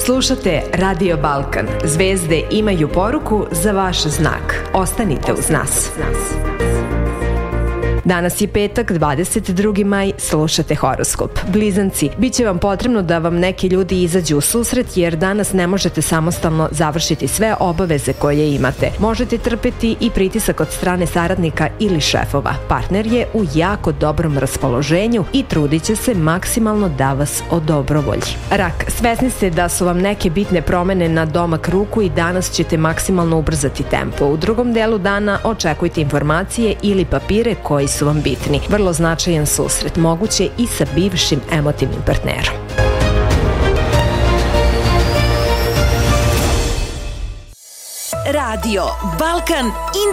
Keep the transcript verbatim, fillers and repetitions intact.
Slušate Radio Balkan. Zvezde imaju poruku za vaš znak. Ostanite uz nas. Danas je petak, dvadeset drugi maj, slušate horoskop. Blizanci, bit će vam potrebno da vam neki ljudi izađu u susret jer danas ne možete samostalno završiti sve obaveze koje imate. Možete trpeti i pritisak od strane saradnika ili šefova. Partner je u jako dobrom raspoloženju i trudit će se maksimalno da vas odobrovolji. Rak, svesni ste da su vam neke bitne promene na domak ruku i danas ćete maksimalno ubrzati tempo. U drugom delu dana očekujte informacije ili papire koji su vam bitni. Vrlo značajan susret, moguće i sa bivšim emotivnim partnerom. Radio Balkan